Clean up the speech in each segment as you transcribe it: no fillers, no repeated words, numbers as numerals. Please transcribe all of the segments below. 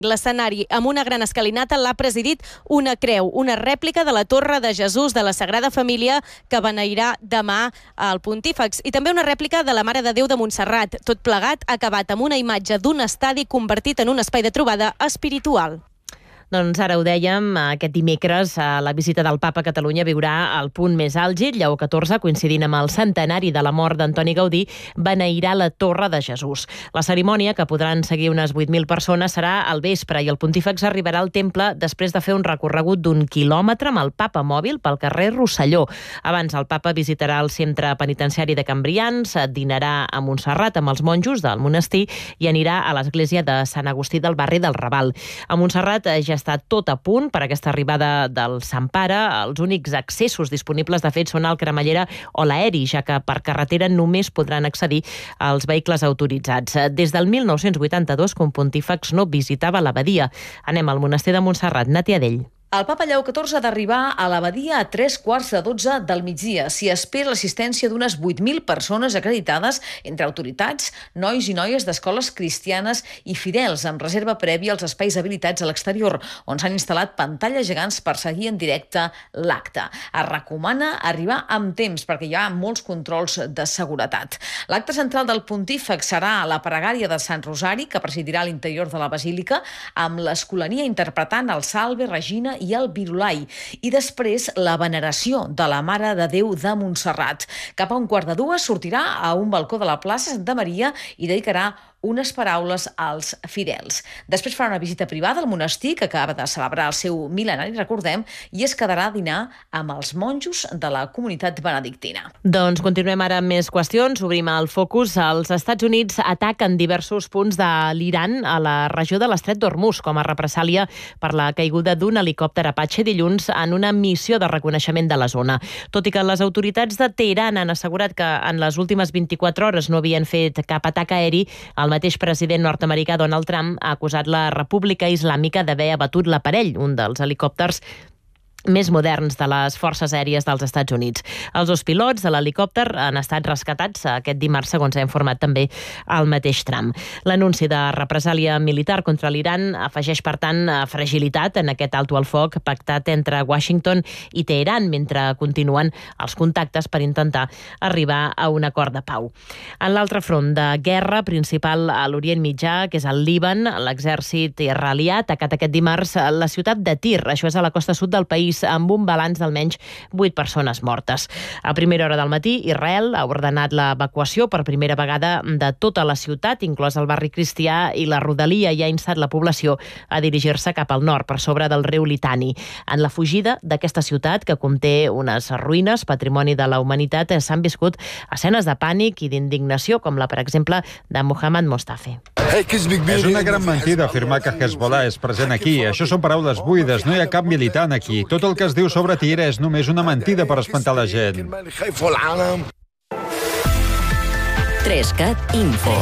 L'escenari, amb una gran escalinata, l'ha presidit una creu, una rèplica de la Torre de Jesús de la Sagrada Família que beneirà demà al Pontífex, i també una rèplica de la Mare de Déu de Montserrat. Tot plegat ha acabat amb una imatge d'un estadi convertit en un espai de trobada espiritual. Doncs ara ho dèiem, aquest dimecres la visita del Papa a Catalunya viurà el punt més àlgid. Lleó XIV, coincidint amb el centenari de la mort d'Antoni Gaudí, beneirà la Torre de Jesús. La cerimònia, que podran seguir unes 8.000 persones, serà al vespre i el Pontífex arribarà al temple després de fer un recorregut d'1 quilòmetre amb el Papa mòbil pel carrer Rosselló. Abans el Papa visitarà el centre penitenciari de Cambrians, dinarà a Montserrat amb els monjos del monestir i anirà a l'església de Sant Agustí del barri del Raval. A Montserrat ja està tot a punt per aquesta arribada del Sant Pare. Els únics accessos disponibles, de fet, són el cremallera o l'aeri, ja que per carretera només podran accedir els vehicles autoritzats. Des del 1982, que un pontífex no visitava l'abadia. Anem al monestir de Montserrat. Nàtia Dell. El Papa Lleó XIV ha d'arribar a l'abadia a 3:15 del migdia. S'hi espera l'assistència d'unes 8.000 persones acreditades entre autoritats, nois i noies d'escoles cristianes i fidels, amb reserva prèvia als espais habilitats a l'exterior, on s'han instal·lat pantalles gegants per seguir en directe l'acte. Es recomana arribar amb temps perquè hi ha molts controls de seguretat. L'acte central del Pontífex serà la pregària de Sant Rosari, que presidirà a l'interior de la basílica, amb l'Escolania interpretant el Salve Regina i el Virulai, i després la veneració de la Mare de Déu de Montserrat. Cap a 1:15 sortirà a un balcó de la plaça Santa Maria i dedicarà unes paraules als fidels. Després farà una visita privada al monestir, que acaba de celebrar el seu mil·lenari, recordem, i es quedarà a dinar amb els monjos de la comunitat benedictina. Doncs continuem ara amb més qüestions. Obrim el focus. Els Estats Units ataquen diversos punts de l'Iran a la regió de l'Estret d'Hormuz com a represàlia per la caiguda d'un helicòpter Apache dilluns en una missió de reconeixement de la zona. Tot i que les autoritats de Teheran han assegurat que en les últimes 24 hores no havien fet cap atac aeri, el mateix president nord-americà Donald Trump ha acusat la República Islàmica d'haver abatut l'aparell, un dels helicòpters més moderns de les forces aèries dels Estats Units. Els dos pilots de l'helicòpter han estat rescatats aquest dimarts, segons ha informat també el mateix Trump. L'anunci de represàlia militar contra l'Iran afegeix, per tant, fragilitat en aquest alto al foc pactat entre Washington i Teheran, mentre continuen els contactes per intentar arribar a un acord de pau. En l'altre front de guerra principal a l'Orient Mitjà, que és el Líban, l'exèrcit israelià ha atacat aquest dimarts la ciutat de Tir, això és a la costa sud del país, amb un balanç d'almenys 8 persones mortes. A primera hora del matí, Israel ha ordenat l'evacuació per primera vegada de tota la ciutat, inclòs el barri cristià i la rodalia, i ha instat la població a dirigir-se cap al nord, per sobre del riu Litani. En la fugida d'aquesta ciutat, que conté unes ruïnes, patrimoni de la humanitat, s'han viscut escenes de pànic i d'indignació, com la, per exemple, de Mohammad Mostafe. És una gran mentida afirmar que Hezbollah és present aquí. Això són paraules buides, no hi ha cap militant aquí. Tot el que es diu sobre Tir és només una mentida per espantar la gent. 3cat Info.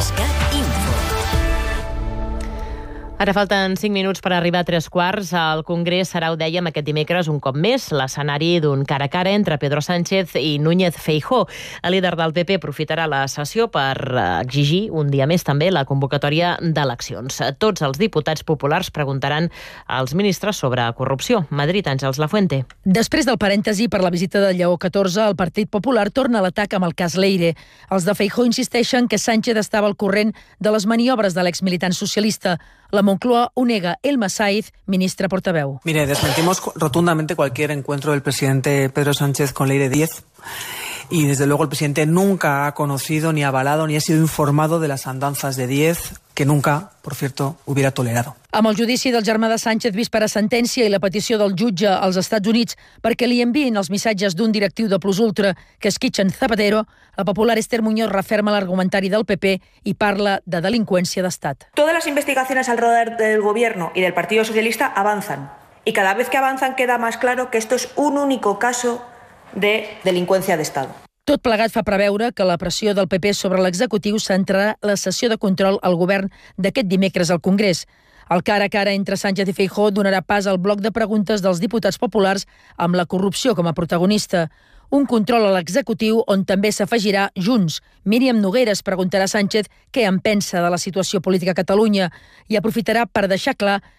Ara falten 5 minuts per arribar a 3:15. El Congrés serà, ho dèiem, aquest dimecres un cop més l'escenari d'un cara a cara entre Pedro Sánchez i Núñez Feijóo. El líder del PP aprofitarà la sessió per exigir un dia més també la convocatòria d'eleccions. Tots els diputats populars preguntaran als ministres sobre corrupció. Madrid, Àngels Lafuente. Després del parèntesi per la visita de Lleó XIV, el Partit Popular torna a l'atac amb el cas Leire. Els de Feijóo insisteixen que Sánchez estava al corrent de les maniobres de l'exmilitant socialista. La Moncloa ho nega. Elma Saiz, ministra portaveu. Mire, desmentimos rotundamente cualquier encuentro del presidente Pedro Sánchez con Leire Díez. Y desde luego el presidente nunca ha conocido, ni avalado, ni ha sido informado de las andanzas de Díez, que nunca, por cierto, hubiera tolerado. Amb el judici del germà de Sánchez vist per a sentència i la petició del jutge als Estats Units perquè li enviïn els missatges d'un directiu de Plus Ultra que esquitxen Zapatero, la popular Esther Muñoz referma l'argumentari del PP i parla de delinqüència d'estat. Todas las investigaciones alrededor del gobierno y del Partido Socialista avanzan. Y cada vez que avanzan queda más claro que esto es un único caso de delinqüència d'estat. Tot plegat fa preveure que la pressió del PP sobre l'executiu centrarà la sessió de control al govern d'aquest dimecres al Congrés. El cara a cara entre Sánchez i Feijóo donarà pas al bloc de preguntes dels diputats populars amb la corrupció com a protagonista. un control a l'executiu on també s'afegirà Junts. Míriam Nogueras preguntarà a Sánchez què en pensa de la situació política a Catalunya i aprofitarà per deixar clar